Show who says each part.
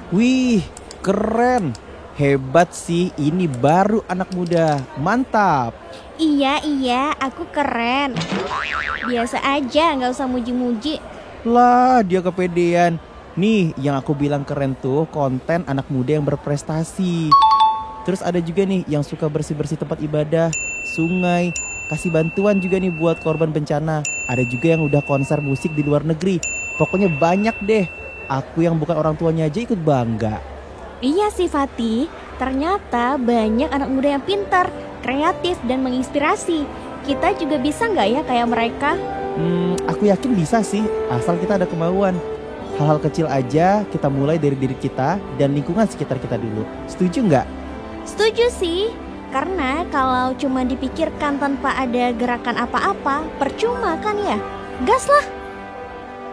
Speaker 1: Wih, keren. Hebat sih, ini baru anak muda. Mantap.
Speaker 2: Iya, aku keren. Biasa aja, nggak usah muji-muji.
Speaker 1: Lah, dia kepedean. Nih, yang aku bilang keren tuh konten anak muda yang berprestasi. Terus ada juga nih yang suka bersih-bersih tempat ibadah, sungai, kasih bantuan juga nih buat korban bencana. Ada juga yang udah konser musik di luar negeri. Pokoknya banyak deh. Aku yang bukan orang tuanya aja ikut bangga.
Speaker 2: Iya sih Fatih, ternyata banyak anak muda yang pintar, kreatif, dan menginspirasi. Kita juga bisa nggak ya kayak mereka?
Speaker 1: Aku yakin bisa sih, asal kita ada kemauan. Hal-hal kecil aja kita mulai dari diri kita dan lingkungan sekitar kita dulu. Setuju nggak?
Speaker 2: Setuju sih, karena kalau cuma dipikirkan tanpa ada gerakan apa-apa, percuma kan ya? Gas lah!